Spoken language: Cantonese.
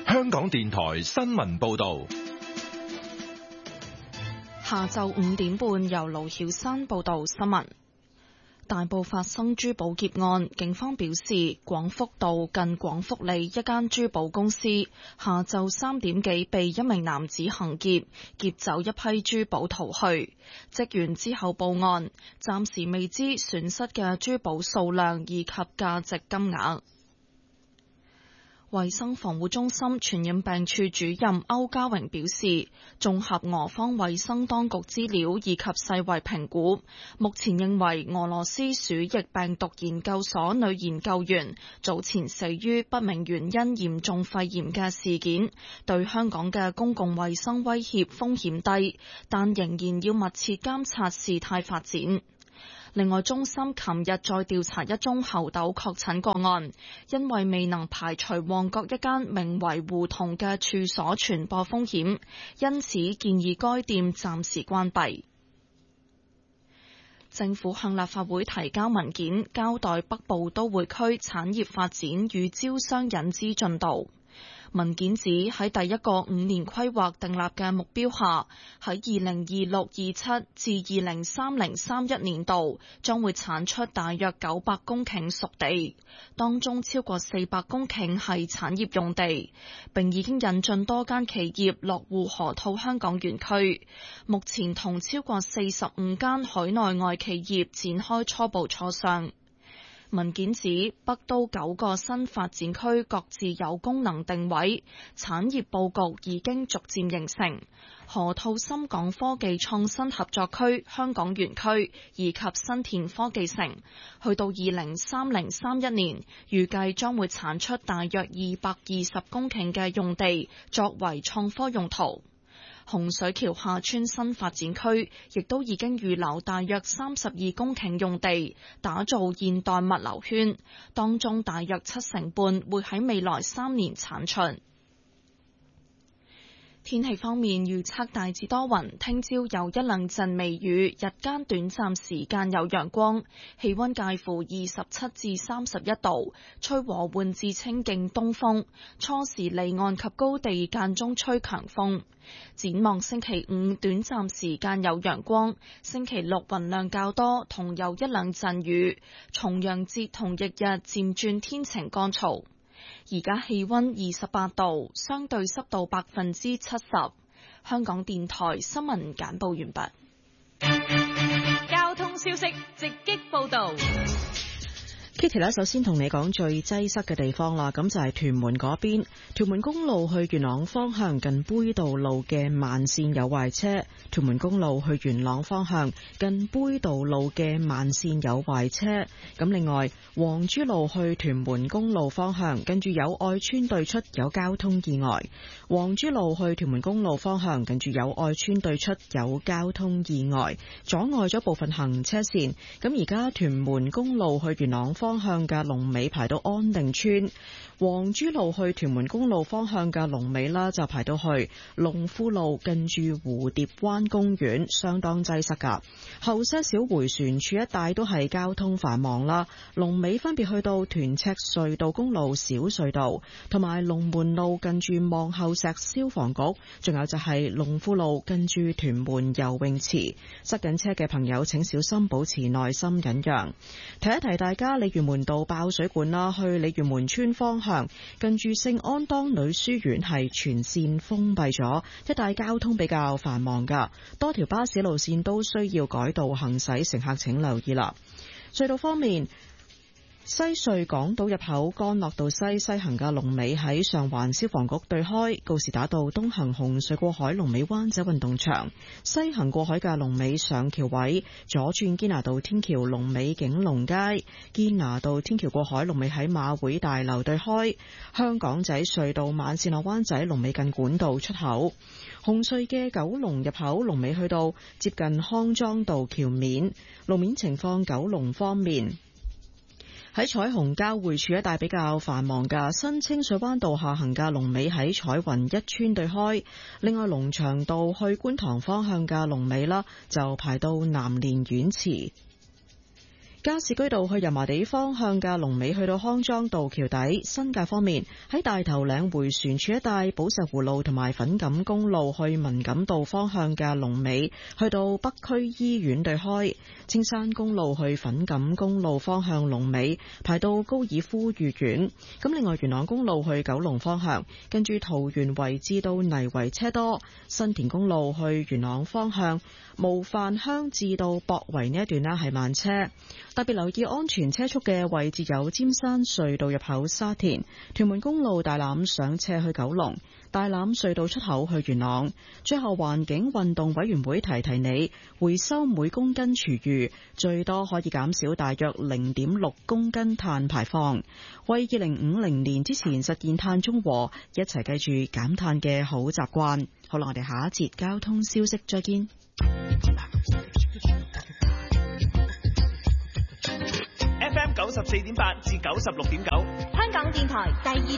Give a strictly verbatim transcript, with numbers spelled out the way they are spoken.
香港電台新聞報道。 下晝五點半，由盧曉山報道新聞。大埔發生珠寶劫案，警方表示，廣福道近廣福里一間珠寶公司下晝三點幾被一名男子行劫，劫走一批珠寶逃去。職員之後報案，暫時未知損失嘅珠寶數量以及價值金額。衛生防護中心傳染病處主任歐家榮表示，綜合俄方衛生當局資料以及世衛評估，目前認為俄羅斯鼠疫病毒研究所女研究員早前死於不明原因嚴重肺炎嘅事件，對香港嘅公共衛生威脅風險低，但仍然要密切監察事態發展。另外，中心琴日再調查一宗猴痘確診個案，因為未能排除旺角一間名為胡同嘅處所傳播風險，因此建議該店暫時關閉。政府向立法會提交文件，交代北部都會區產業發展與招商引資進度。文件指喺第一個五年規劃訂立嘅目標下，喺二零二六二七至二零三零三一年度將會產出大約九百公頃熟地，當中超過四百公頃係產業用地，並已經引進多間企業落戶河套香港園區，目前同超過四十五間海內外企業展開初步磋商。文件指北都九個新發展區各自有功能定位，產業佈局已經逐漸形成。河套深港科技創新合作區、香港園區以及新田科技城，去到二零三零三一年，預計將會產出大約二百二十公頃嘅用地，作為創科用途。洪水橋廈村新發展區亦都已經預留大約三十二公頃用地，打造現代物流圈，當中大約七成半會喺未來三年產出。天氣方面，預測大致多雲，聽朝有一兩陣微雨，日間短暫時間有陽光，氣溫介乎二十七至三十一度，吹和緩至清勁東風，初時離岸及高地間中吹強風。展望星期五，短暫時間有陽光，星期六雲量較多，同有一兩陣雨，重陽節同翌日漸轉天晴乾燥。而家氣溫二十八度，相對濕度百分之七十。香港電台新聞簡報完畢。 交通消息直擊報道。 Kitty 咧，首先同你講最擠塞嘅地方啦，咁就係屯門嗰邊，屯門公路去元朗方向近杯渡路嘅慢線有壞車，屯門公路去元朗方向近杯渡路嘅慢線有壞車。咁另外，黃珠路去屯門公路方向，跟住友愛村對出有交通意外。黃珠路去屯門公路方向，跟住友愛村對出有交通意外，阻礙咗部分行車線。咁而家屯門公路去元朗方向嘅龍尾排到安定村，黃珠路去屯門公路方向嘅龍尾啦，就排到去龍富路近住蝴蝶灣公園，相當擠塞噶。後些小回旋處一帶都係交通繁忙啦，龍尾分別去到屯赤隧道公路小隧道，同埋龍門路近住望后石消防局，仲有就係龍富路近住屯門游泳池。塞緊車嘅朋友請小心保持耐心忍讓。提一提大家，鯉魚門道爆水管啦，去鯉魚門村方向近住聖安當女書院係全線封閉咗，一帶交通比較繁忙噶，多條巴士路線都需要改道行駛，乘客請留意啦。隧道方面，西隧港島入口干諾道西西行嘅龍尾喺上環消防局對開，告士打道東行紅隧過海龍尾灣仔運動場，西行過海嘅龍尾上橋位，左轉堅拿道天橋龍尾景隆街，堅拿道天橋過海龍尾喺馬會大樓對開，香港仔隧道慢線落灣仔龍尾近管道出口，紅隧嘅九龍入口龍尾去到接近康莊道橋面。路面情況，九龍方面，喺彩虹交匯處一帶比較繁忙嘅新清水灣道下行嘅龍尾喺彩雲一村對開，另外龍翔道去觀塘方向嘅龍尾啦就排到南蓮苑池。 加士居道去油麻地方向嘅龍尾去到康莊道橋底。新界方面，喺大頭嶺迴旋處一帶，寶石湖路同埋粉錦公路去文錦道方向嘅龍尾去到北區醫院對開。青山公路去粉錦公路方向龍尾排到高爾夫御苑。咁另外元朗公路去九龍方向，跟住桃園圍至到泥圍車多。新田公路去元朗方向，模範鄉至到博圍呢一段呢係慢車。特別留意安全車速嘅位置有尖山隧道入口沙田、屯門公路大欖上斜去九龍、大欖隧道出口去元朗。最後環境運動委員會提提你，回收每公斤廚餘最多可以減少大約零點六公斤碳排放，為二零五零年之前實現碳中和，一齊記住減碳嘅好習慣。好啦，我哋下一節交通消息再見。 F M 九十四點八至九十六點九， 香港電台第二